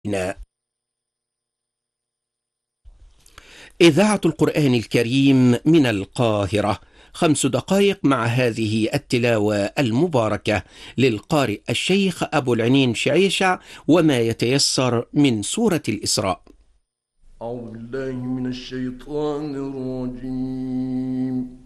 إذاعة القرآن الكريم من القاهرة، 5 دقائق مع هذه التلاوة المباركة للقارئ الشيخ أبو العنين شعيشع وما يتيسر من سورة الإسراء. أعوذ بالله من الشيطان الرجيم.